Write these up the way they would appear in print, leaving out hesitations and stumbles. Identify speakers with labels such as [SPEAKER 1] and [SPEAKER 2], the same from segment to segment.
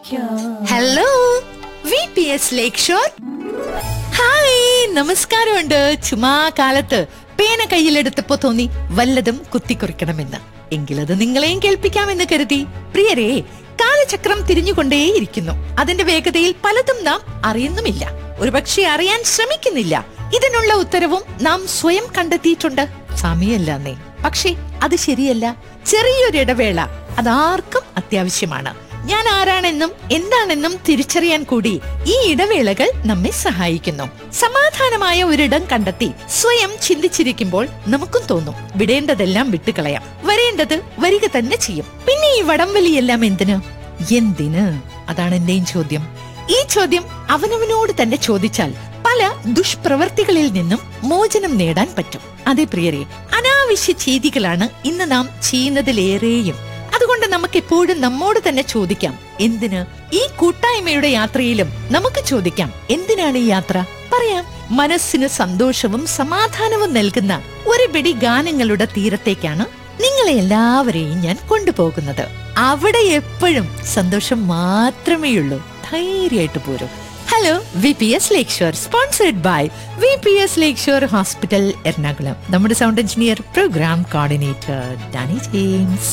[SPEAKER 1] Hello VPS ലേക്ക് shore. Hi, നമസ്കാരമുണ്ട്. ചുമ്മാ കാലത്ത് പേന കയ്യിലെടുത്തപ്പോ തോന്നി വല്ലതും കുത്തിക്കുറിക്കണമെന്ന്. എങ്കിലത് നിങ്ങളെയും കേൾപ്പിക്കാമെന്ന് കരുതി. പ്രിയരേ, കാലചക്രം തിരിഞ്ഞുകൊണ്ടേയിരിക്കുന്നു. അതിന്റെ വേഗതയിൽ പലതും നാം അറിയുന്നുമില്ല, ഒരുപക്ഷെ അറിയാൻ ശ്രമിക്കുന്നില്ല. ഇതിനുള്ള ഉത്തരവും നാം സ്വയം കണ്ടെത്തിയിട്ടുണ്ട്. സമയമല്ലേ, പക്ഷേ അത് ശരിയല്ല. ചെറിയൊരിടവേള അതാർക്കും അത്യാവശ്യമാണ്. ഞാൻ ആരാണെന്നും എന്താണെന്നും തിരിച്ചറിയാൻ കൂടി ഈ ഇടവേളകൾ നമ്മെ സഹായിക്കുന്നു. സമാധാനമായ ഒരിടം കണ്ടെത്തി സ്വയം ചിന്തിച്ചിരിക്കുമ്പോൾ നമുക്കും തോന്നും വിടേണ്ടതെല്ലാം വിട്ടുകളയാം, വരേണ്ടത് വരിക തന്നെ ചെയ്യും. പിന്നെ ഈ വടംവലിയെല്ലാം എന്തിന്? അതാണ് എന്റെയും ചോദ്യം. ഈ ചോദ്യം അവനവനോട് തന്നെ ചോദിച്ചാൽ പല ദുഷ്പ്രവർത്തികളിൽ നിന്നും മോചനം നേടാൻ പറ്റും. അതേ പ്രിയരെ, അനാവശ്യ ചെയ്തികളാണ് ഇന്ന് നാം ചെയ്യുന്നതിലേറെയും. അതുകൊണ്ട് നമുക്ക് എപ്പോഴും നമ്മോട് തന്നെ ചോദിക്കാം, എന്തിന്? ഈ കൂട്ടായ്മയുടെ യാത്രയിലും നമുക്ക് ചോദിക്കാം, എന്തിനാണ് ഈ യാത്ര? പറയാം, മനസ്സിന് സന്തോഷവും സമാധാനവും നൽകുന്ന ഒരു പിടി ഗാനങ്ങളുടെ തീരത്തേക്കാണ് നിങ്ങളെ എല്ലാവരെയും ഞാൻ കൊണ്ടുപോകുന്നത്. അവിടെ എപ്പോഴും സന്തോഷം മാത്രമേയുള്ളൂ. ധൈര്യമായിട്ട് പോരും. Hello, VPS lake shore, sponsored by VPS lake shore hospital, Ernakulam. നമ്മുടെ sound engineer, programme coordinator Dani James.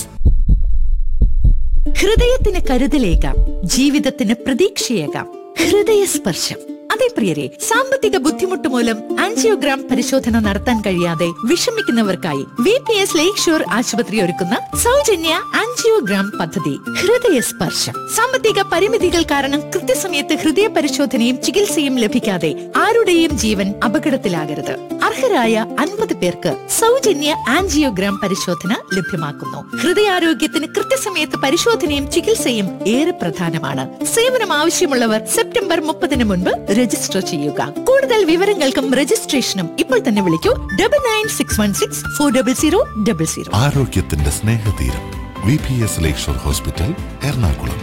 [SPEAKER 1] ഹൃദയത്തിന് കരുതലേകാം, ജീവിതത്തിന് പ്രതീക്ഷയേകാം. ഹൃദയസ്പർശം. അതേ പ്രിയരെ, സാമ്പത്തിക ബുദ്ധിമുട്ട് മൂലം ആൻജിയോഗ്രാം പരിശോധന നടത്താൻ കഴിയാതെ വിഷമിക്കുന്നവർക്കായി VPS ലേക്ക് ഷോർ ആശുപത്രി ഒരുക്കുന്ന സൗജന്യ ആൻജിയോഗ്രാം പദ്ധതി ഹൃദയസ്പർശം. സാമ്പത്തിക പരിമിതികൾ കാരണം കൃത്യസമയത്ത് ഹൃദയ പരിശോധനയും ചികിത്സയും ലഭിക്കാതെ ആരുടെയും ജീവൻ അപകടത്തിലാകരുത്. അർഹരായ 50 പേർക്ക് സൗജന്യ ആൻജിയോഗ്രാം പരിശോധന ലഭ്യമാക്കുന്നു. ഹൃദയാരോഗ്യത്തിന് കൃത്യസമയത്ത് പരിശോധനയും ചികിത്സയും ഏറെ പ്രധാനമാണ്. സേവനം ആവശ്യമുള്ളവർ സെപ്റ്റംബർ 30 മുൻപ് രജിസ്റ്റർ ചെയ്യുക. കൂടുതൽ വിവരങ്ങൾക്കും രജിസ്ട്രേഷനും ഇപ്പോൾ തന്നെ വിളിക്കൂ 9961640000.
[SPEAKER 2] ആരോഗ്യത്തിന്റെ സ്നേഹതീരം, VPS ലേക്ക് shore hospital, Ernakulam.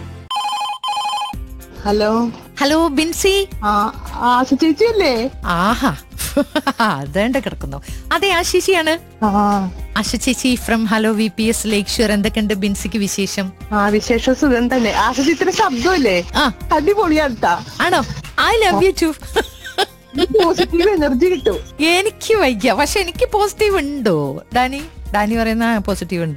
[SPEAKER 3] Hello
[SPEAKER 1] hello, Binsi.
[SPEAKER 3] ആശ ചേച്ചിയല്ലേ?
[SPEAKER 1] ആഹാ, അതേണ്ട കിടക്കുന്നു. അതെ, ആശിഷിയാണ്. ആശ ചേച്ചി from hello VPS lake shore. എന്തൊക്കെയുണ്ട് ബിൻസിക്ക് വിശേഷം?
[SPEAKER 3] വിശേഷം സുഖം തന്നെ. ആശ ചേച്ചിയുടെ ശബ്ദമല്ലേ അടിപൊളിയാട്ടാ.
[SPEAKER 1] ആണോ? I love you to.
[SPEAKER 3] Positive energy കിട്ടും.
[SPEAKER 1] എനിക്ക് വയ്യ, പക്ഷെ എനിക്ക് പോസിറ്റീവ് ഉണ്ടോ? ഡാനി പറയുന്ന പോസിറ്റീവ് ഉണ്ട്.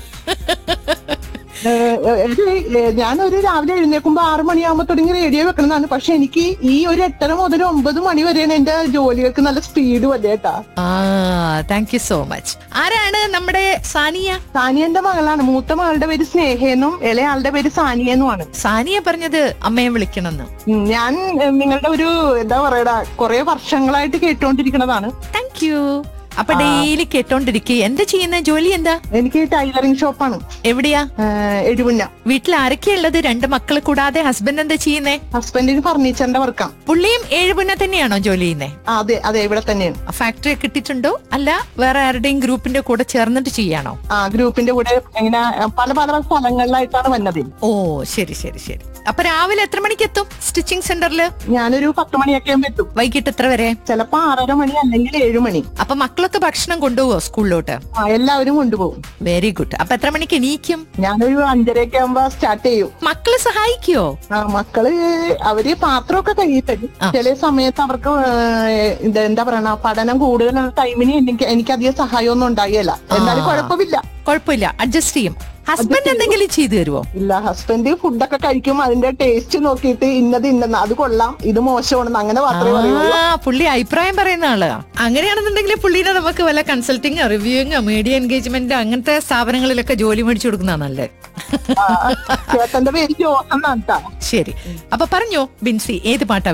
[SPEAKER 3] ഞാനൊരു രാവിലെ എഴുന്നേക്കുമ്പോ 6 മണിയാകുമ്പോ തുടങ്ങി റേഡിയോ വെക്കണമെന്നാണ്. പക്ഷെ എനിക്ക് ഈ ഒരു 8:30 മുതൽ 9 മണി വരെയാണ് എന്റെ ജോലികൾക്ക് നല്ല speed വല്ലേട്ടാ.
[SPEAKER 1] Thank you so much. ആരാണ് നമ്മുടെ സാനിയ?
[SPEAKER 3] സാനിയന്റെ മകളാണ്. മൂത്ത മകളുടെ പേര് സ്നേഹയെന്നും ഇളയാളുടെ പേര് സാനിയെന്നുമാണ്.
[SPEAKER 1] സാനിയ പറഞ്ഞത് അമ്മയെ വിളിക്കണമെന്ന്.
[SPEAKER 3] ഞാൻ നിങ്ങളുടെ ഒരു എന്താ പറയടാ, കുറെ വർഷങ്ങളായിട്ട് കേട്ടോണ്ടിരിക്കണതാണ്.
[SPEAKER 1] Thank you. അപ്പൊ ഡെയിലി കേട്ടോണ്ടിരിക്കുക. എന്താ ചെയ്യുന്ന ജോലി? എന്താ?
[SPEAKER 3] എനിക്ക് ടൈലറിംഗ് ഷോപ്പാണ്.
[SPEAKER 1] എവിടെയാ?
[SPEAKER 3] എഴുപുന്ന.
[SPEAKER 1] വീട്ടിൽ ആരൊക്കെയുള്ളത്? 2 മക്കള് കൂടാതെ ഹസ്ബൻഡ് എന്താ ചെയ്യുന്നേ?
[SPEAKER 3] ഹസ്ബൻഡിന് ഫർണിച്ചറിന്റെ വർക്കാണ്.
[SPEAKER 1] പുള്ളിയും എഴുപുന്ന തന്നെയാണോ ജോലി ചെയ്യുന്നേ?
[SPEAKER 3] അതെ അതെ, ഇവിടെ തന്നെയാണ്.
[SPEAKER 1] ഫാക്ടറി കിട്ടിയിട്ടുണ്ടോ? അല്ല വേറെ ആരുടെയും ഗ്രൂപ്പിന്റെ കൂടെ ചേർന്നിട്ട് ചെയ്യാണോ?
[SPEAKER 3] ഗ്രൂപ്പിന്റെ കൂടെ ഇങ്ങനെ പല പല സ്ഥലങ്ങളിലായിട്ടാണ് വന്നത്.
[SPEAKER 1] ഓ, ശരി ശരി ശരി. അപ്പൊ രാവിലെ എത്ര മണിക്ക് എത്തും സ്റ്റിച്ചിങ് സെന്ററിൽ?
[SPEAKER 3] ഞാനൊരു 10 മണിയൊക്കെ എത്തും.
[SPEAKER 1] വൈകിട്ട് എത്ര വരെ?
[SPEAKER 3] ചിലപ്പോ 6:30 മണി അല്ലെങ്കിൽ 7 മണി.
[SPEAKER 1] അപ്പൊ മക്കളൊക്കെ ഭക്ഷണം കൊണ്ടുപോവോ സ്കൂളിലോട്ട്?
[SPEAKER 3] എല്ലാവരും കൊണ്ടുപോകും.
[SPEAKER 1] Very good. അപ്പൊ എത്ര മണിക്ക് എണീക്കും?
[SPEAKER 3] ഞാനൊരു 5:30 ആകുമ്പോ സ്റ്റാർട്ട് ചെയ്യും.
[SPEAKER 1] മക്കള് സഹായിക്കോ?
[SPEAKER 3] മക്കള് അവര് പാത്രമൊക്കെ കഴുകിത്തരും. ചില സമയത്ത് അവർക്ക് എന്താ പറയണ, പഠനം കൂടുതലുള്ള ടൈമിന് എനിക്കധികം സഹായമൊന്നും ഉണ്ടായില്ല. എന്നാലും
[SPEAKER 1] കുഴപ്പമില്ല, അഡ്ജസ്റ്റ് ചെയ്യും. ഹസ്ബൻഡ് എന്തെങ്കിലും ചെയ്തു തരുമോ?
[SPEAKER 3] ഇല്ല, ഹസ്ബൻഡ് ഫുഡൊക്കെ കഴിക്കും. അതിന്റെ ടേസ്റ്റ് നോക്കിയിട്ട് ഇന്നത് അത് കൊള്ളാം, ഇത് മോശമാണെന്ന് അങ്ങനെ മാത്രമേ പറയുള്ളൂ.
[SPEAKER 1] പുള്ളി അഭിപ്രായം പറയുന്ന ആളാ. അങ്ങനെയാണെന്നുണ്ടെങ്കിൽ പുള്ളിനെ നമുക്ക് വല്ല കൺസൾട്ടിങ്ങോ റിവ്യൂയിങ്ങോ മീഡിയ എൻഗേജ്മെന്റോ അങ്ങനത്തെ സ്ഥാപനങ്ങളിലൊക്കെ ജോലി മേടിച്ചു കൊടുക്കുന്ന നല്ലത്.
[SPEAKER 3] ചേട്ടന്റെ പേര് ജോസ് എന്നാണ്.
[SPEAKER 1] ശരി, അപ്പൊ പറഞ്ഞോ ബിൻസി, ഏത് പാട്ടാ